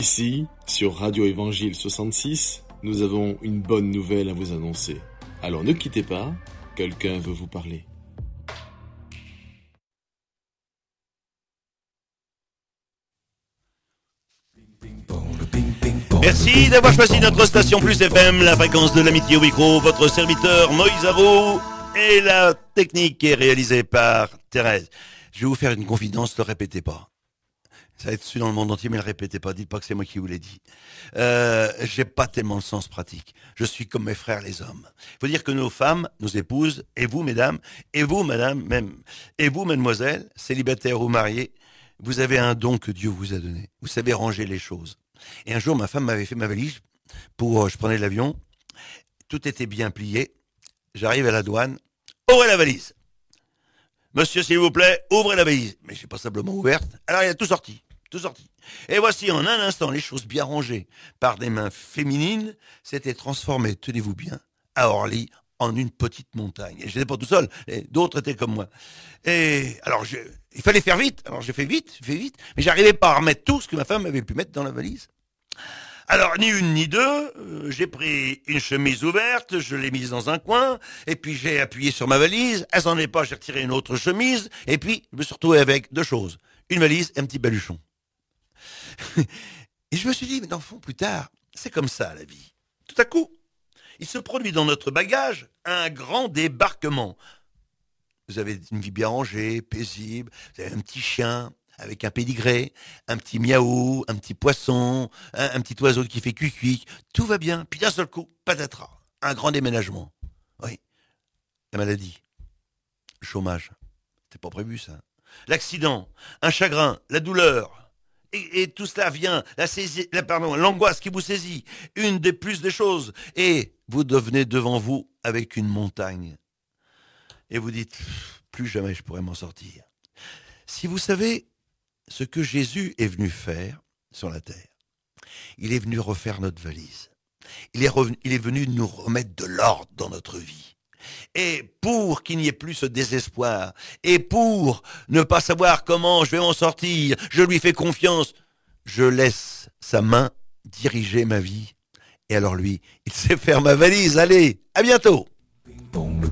Ici, sur Radio Évangile 66, nous avons une bonne nouvelle à vous annoncer. Alors ne quittez pas, quelqu'un veut vous parler. Merci d'avoir choisi notre station Plus FM, la fréquence de l'amitié au micro, votre serviteur Moïse Aro, et la technique est réalisée par Thérèse. Je vais vous faire une confidence, ne le répétez pas. Ça va être su dans le monde entier, mais ne le répétez pas, dites pas que c'est moi qui vous l'ai dit. J'ai pas tellement le sens pratique. Je suis comme mes frères les hommes. Il faut dire que nos femmes, nos épouses, et vous mesdames, et vous madame, même, et vous mademoiselle, célibataire ou mariée, vous avez un don que Dieu vous a donné. Vous savez ranger les choses. Et un jour, ma femme m'avait fait ma valise je prenais l'avion, tout était bien plié, j'arrive à la douane, ouvrez la valise. Monsieur, s'il vous plaît, ouvrez la valise. Mais j'ai passablement ouverte, alors il a tout sorti. Et voici en un instant les choses bien rangées par des mains féminines s'étaient transformées, tenez-vous bien, à Orly, en une petite montagne. Et je n'étais pas tout seul, d'autres étaient comme moi. Et alors, il fallait faire vite, alors j'ai fait vite, mais j'arrivais pas à remettre tout ce que ma femme avait pu mettre dans la valise. Alors, ni une ni deux, j'ai pris une chemise ouverte, je l'ai mise dans un coin, et puis j'ai appuyé sur ma valise, elle s'en est pas, j'ai retiré une autre chemise, et puis je me suis retrouvé avec deux choses, une valise et un petit baluchon. Et je me suis dit, mais dans le fond, plus tard, c'est comme ça la vie. Tout à coup, il se produit dans notre bagage un grand débarquement. Vous avez une vie bien rangée, paisible, vous avez un petit chien avec un pédigré, un petit miaou, un petit poisson, un petit oiseau qui fait cuic-cuic, tout va bien. Puis d'un seul coup, patatras, un grand déménagement. Oui, la maladie, le chômage, c'était pas prévu ça. L'accident, un chagrin, la douleur. Et tout cela vient, l'angoisse qui vous saisit, une des plus des choses. Et vous devenez devant vous avec une montagne. Et vous dites, plus jamais je pourrai m'en sortir. Si vous savez ce que Jésus est venu faire sur la terre, il est venu refaire notre valise. Il est venu nous remettre de l'ordre dans notre vie. Et pour qu'il n'y ait plus ce désespoir, et pour ne pas savoir comment je vais m'en sortir, je lui fais confiance, je laisse sa main diriger ma vie. Et alors lui, il sait faire ma valise. Allez, à bientôt.